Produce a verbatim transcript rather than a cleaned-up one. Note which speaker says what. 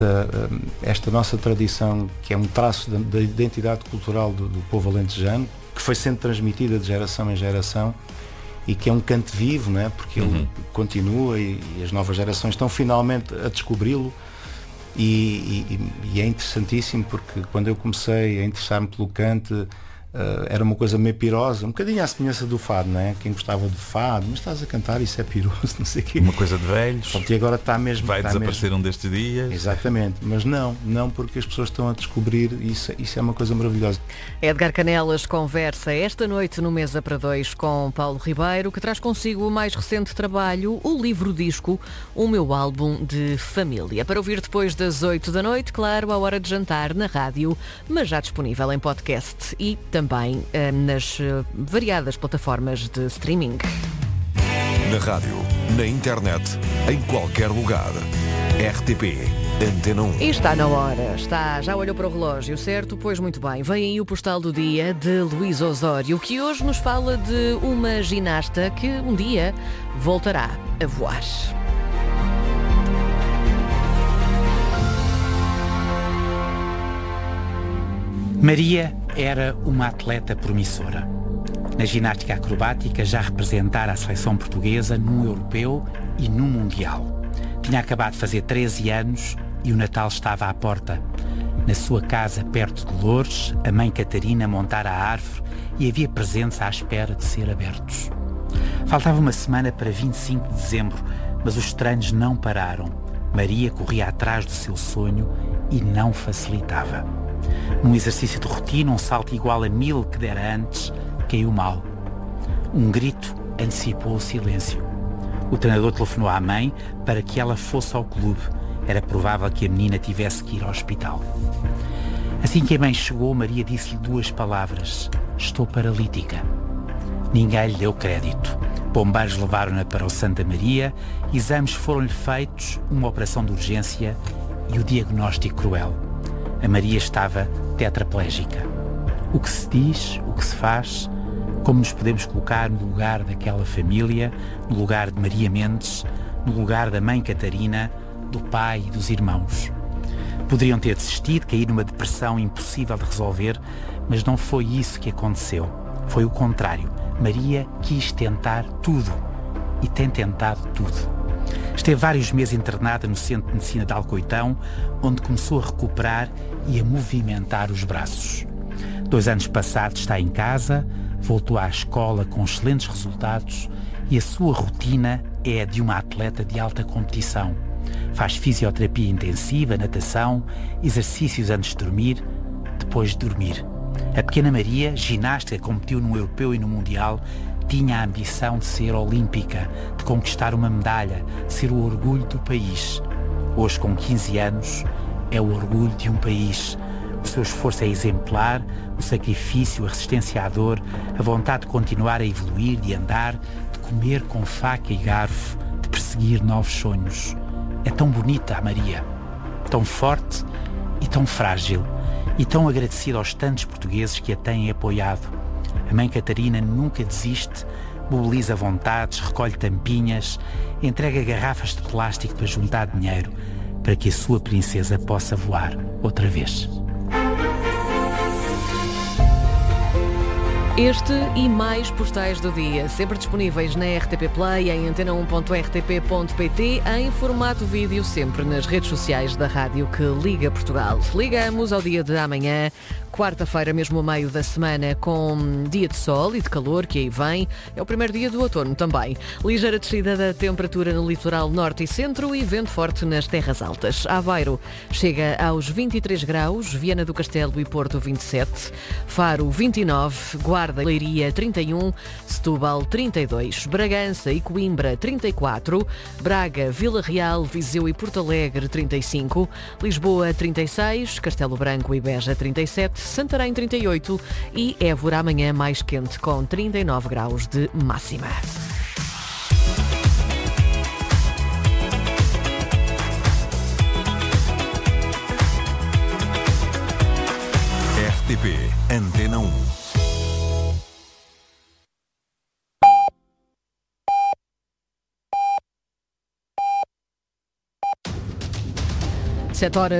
Speaker 1: esta nossa tradição, que é um traço da, da identidade cultural do, do povo alentejano, que foi sendo transmitida de geração em geração e que é um canto vivo, não é? Porque uhum. ele continua e, e as novas gerações estão finalmente a descobri-lo e, e, e é interessantíssimo, porque quando eu comecei a interessar-me pelo canto, Uh, era uma coisa meio pirosa, um bocadinho à semelhança do fado, não é? Quem gostava de fado, mas estás a cantar, isso é piroso, não sei o quê.
Speaker 2: Uma coisa de velhos.
Speaker 1: Pronto, e agora está mesmo.
Speaker 2: Vai
Speaker 1: está
Speaker 2: desaparecer
Speaker 1: mesmo.
Speaker 2: um destes dias.
Speaker 1: Exatamente, mas não, não porque as pessoas estão a descobrir, isso, isso é uma coisa maravilhosa.
Speaker 3: Edgar Canelas conversa esta noite no Mesa para Dois com Paulo Ribeiro, que traz consigo o mais recente trabalho, o livro-disco, o meu álbum de família. Para ouvir depois das oito da noite, claro, à hora de jantar na rádio, mas já disponível em podcast e também um, nas uh, variadas plataformas de streaming.
Speaker 4: Na rádio, na internet, em qualquer lugar. R T P Antena um.
Speaker 3: E está na hora, está, já olhou para o relógio, certo? Pois muito bem, vem aí o postal do dia de Luís Osório, que hoje nos fala de uma ginasta que um dia voltará a voar.
Speaker 5: Maria era uma atleta promissora. Na ginástica acrobática já representara a seleção portuguesa num europeu e num mundial. Tinha acabado de fazer treze anos e o Natal estava à porta. Na sua casa, perto de Loures, a mãe Catarina montara a árvore e havia presentes à espera de ser abertos. Faltava uma semana para vinte e cinco de dezembro, mas os estranhos não pararam. Maria corria atrás do seu sonho e não facilitava. Num exercício de rotina, um salto igual a mil que dera antes, caiu mal. Um grito antecipou o silêncio. O treinador telefonou à mãe para que ela fosse ao clube. Era provável que a menina tivesse que ir ao hospital. Assim que a mãe chegou, Maria disse-lhe duas palavras: estou paralítica. Ninguém lhe deu crédito. Bombeiros levaram-na para o Santa Maria, exames foram-lhe feitos, uma operação de urgência e o diagnóstico cruel. A Maria estava tetraplégica. O que se diz, o que se faz, como nos podemos colocar no lugar daquela família, no lugar de Maria Mendes, no lugar da mãe Catarina, do pai e dos irmãos. Poderiam ter desistido, cair numa depressão impossível de resolver, mas não foi isso que aconteceu. Foi o contrário. Maria quis tentar tudo e tem tentado tudo. Esteve vários meses internada no Centro de Medicina de Alcoitão, onde começou a recuperar e a movimentar os braços. Dois anos passados está em casa, voltou à escola com excelentes resultados e a sua rotina é a de uma atleta de alta competição. Faz fisioterapia intensiva, natação, exercícios antes de dormir, depois de dormir. A pequena Maria, ginasta, competiu no europeu e no mundial, tinha a ambição de ser olímpica, de conquistar uma medalha, de ser o orgulho do país. Hoje, com quinze anos, é o orgulho de um país. O seu esforço é exemplar, o sacrifício, a resistência à dor, a vontade de continuar a evoluir, de andar, de comer com faca e garfo, de perseguir novos sonhos. É tão bonita a Maria, tão forte e tão frágil, e tão agradecida aos tantos portugueses que a têm apoiado. A mãe Catarina nunca desiste, mobiliza vontades, recolhe tampinhas, entrega garrafas de plástico para juntar dinheiro para que a sua princesa possa voar outra vez.
Speaker 3: Este e mais postais do dia, sempre disponíveis na R T P Play, em antena um ponto r t p ponto p t, em formato vídeo, sempre nas redes sociais da rádio que liga Portugal. Ligamos ao dia de amanhã, quarta-feira, mesmo a meio da semana, com dia de sol e de calor, que aí vem. É o primeiro dia do outono também. Ligeira descida da temperatura no litoral norte e centro e vento forte nas terras altas. Aveiro chega aos vinte e três graus, Viana do Castelo e Porto vinte e sete, Faro vinte e nove, Guarda, Leiria trinta e um, Setúbal trinta e dois, Bragança e Coimbra trinta e quatro, Braga, Vila Real, Viseu e Porto Alegre trinta e cinco, Lisboa trinta e seis, Castelo Branco e Beja trinta e sete, Santarém trinta e oito e Évora amanhã mais quente com trinta e nove graus de máxima.
Speaker 4: R T P Antena um.
Speaker 3: sete horas.